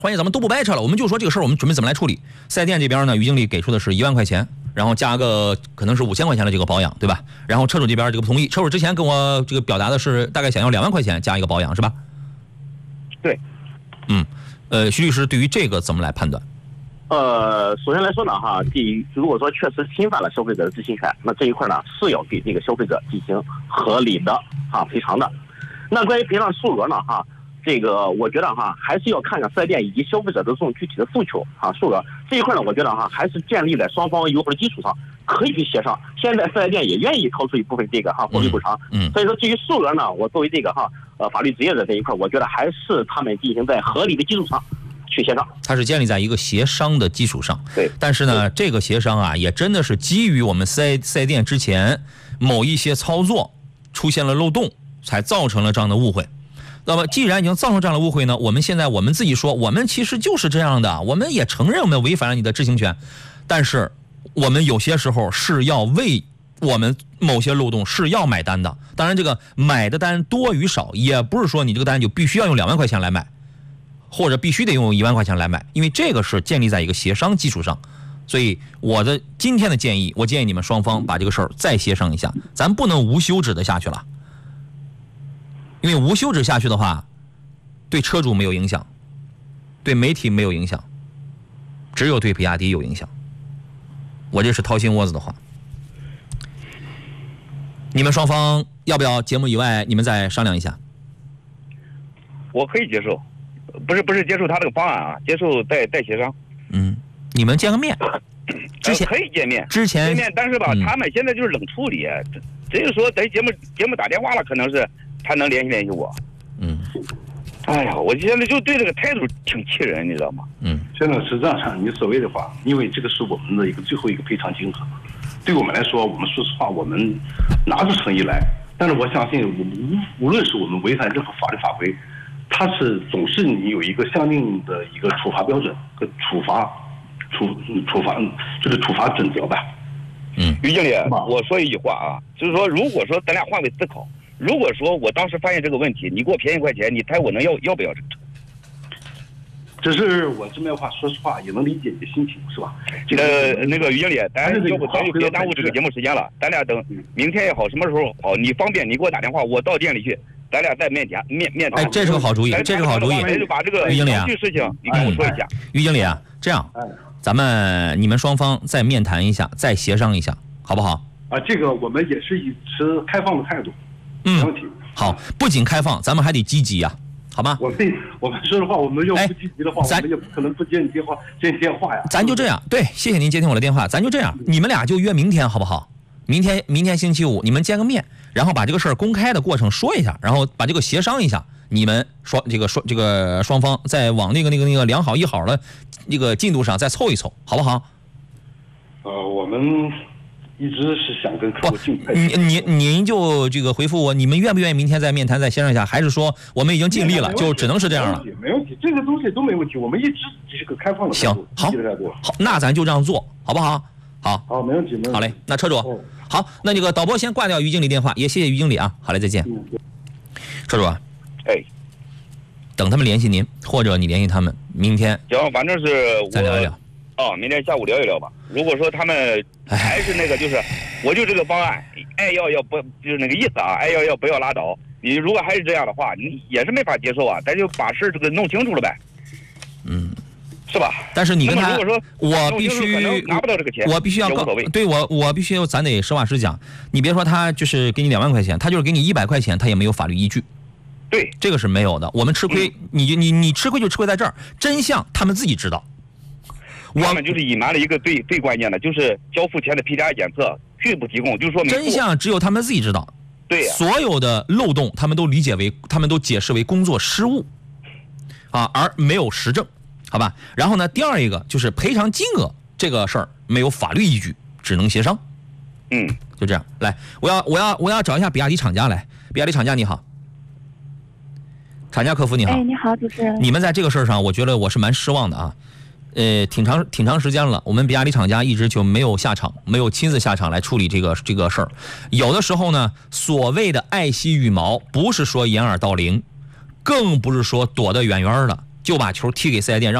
欢迎，咱们都不掰扯了，我们就说这个事儿，我们准备怎么来处理。四 S 店这边呢，于经理给出的是1万块钱，然后加个可能是5000块钱的这个保养，对吧？然后车主这边这个不同意，车主之前跟我这个表达的是大概想要2万块钱加一个保养，是吧？ 对。 徐律师对于这个怎么来判断？ 首先来说呢，哈，第一，如果说确实侵犯了消费者的知情权，那这一块呢是要给这个消费者进行合理的赔偿的。那关于赔偿数额呢，这个我觉得还是要看看4S店以及消费者的这种具体的诉求数额这一块呢，我觉得还是建立在双方友好的基础上，可以去协商。现在4S店也愿意掏出一部分这个法律补偿，所以说至于数额呢，我作为这个法律职业者这一块，我觉得还是他们进行在合理的基础上去协商。 它是建立在一个协商的基础上， 对。 但是呢，这个协商也真的是基于我们4S店之前某一些操作出现了漏洞，才造成了这样的误会。那么既然已经造成这样的误会呢，我们现在我们自己说，我们其实就是这样的，我们也承认我们违反了你的知情权，但是我们有些时候是要为我们某些漏洞是要买单的。当然这个买的单多与少，也不是说你这个单就必须要用2万块钱来买，或者必须得用1万块钱来买，因为这个是建立在一个协商基础上。所以我的今天的建议，我建议你们双方把这个事儿再协商一下，咱不能无休止的下去了。因为无休止下去的话，对车主没有影响，对媒体没有影响，只有对比亚迪有影响。我这是掏心窝子的话。你们双方要不要节目以外你们再商量一下？ 我可以接受，不是接受他这个方案接受再协商。 你们见个面，之前可以见面，但是吧，他们现在就是冷处理，只有说在节目打电话了，可能是他能联系我。哎呀，我现在就对这个态度挺气人，你知道吗？ 现在实际上你所谓的话，因为这个是我们的一个最后一个赔偿金额，对我们来说，我们说实话，我们拿出诚意来，但是我相信，我们无论是我们违反任何法律法规，它是总是你有一个相应的一个处罚标准和处罚就是处罚准则吧。 于经理，我说一句话就是说，如果说咱俩换位思考，如果说我当时发现这个问题，你给我便宜1块钱，你猜我能要不要这个车？ 只是我这么话，说实话也能理解你的心情，是吧？ 那个于经理，咱要不咱就别耽误这个节目时间了，咱俩等明天也好，什么时候好，你方便你给我打电话，我到店里去，咱俩再面谈。 这是个好主意，这是个好主意。 就把这个于经理事情你跟我说一下。 于经理这样，你们双方再面谈一下，再协商一下，好不好？ 这个我们也是以持开放的态度。没问题。 好，不仅开放，咱们还得积极好吗？ 我们说实话，我们要不积极的话，我们也不可能不接你电话呀。 咱就这样，对，谢谢您接听我的电话，咱就这样，你们俩就约明天好不好？明天星期五，你们见个面，然后把这个事儿公开的过程说一下，然后把这个协商一下，你们这个双方再往那个良好一好的这个进度上再凑一凑，好不好？ 我们一直是想跟客户尽快。 您就这个回复我，你们愿不愿意明天再面谈再协商一下，还是说我们已经尽力了，就只能是这样了？ 没问题，这个东西都没问题，我们一直只是个开放的态度。 行，好，那咱就这样做，好不好？ 好，没问题。 好嘞，那车主，好，那这个导播先挂掉于经理电话，也谢谢于经理好嘞，再见。车主等他们联系您，或者你联系他们，明天行，反正是再聊一聊。 明天下午聊一聊吧。如果说他们还是就是我就这个方案，要不就是那个意思要不要拉倒。你如果还是这样的话，你也是没法接受咱就把事这个弄清楚了呗。是吧？ 但是你跟他， 如果说我必须拿不到这个钱， 我必须要对我必须咱得实话实讲。你别说他就是给你2万块钱，他就是给你100块钱，他也没有法律依据。 对， 这个是没有的。我们吃亏，你吃亏就吃亏在这儿，真相他们自己知道。 他们就是隐瞒了一个最关键的，就是交付前的 PCR 检测拒不提供，就是说真相只有他们自己知道。 对所有的漏洞他们都解释为工作失误而没有实证，好吧？然后呢，第二一个就是赔偿金额这个事儿没有法律依据，只能协商。就这样。来，我要找一下比亚迪厂家来。比亚迪厂家你好，厂家客服你好。 你好，主持人。 你们在这个事儿上，我觉得我是蛮失望的挺长时间了，我们比亚迪厂家一直就没有下场，没有亲自下场来处理这个事儿。有的时候呢，所谓的爱惜羽毛，不是说掩耳盗铃，更不是说躲得远远的， 就把球踢给四 S 店，让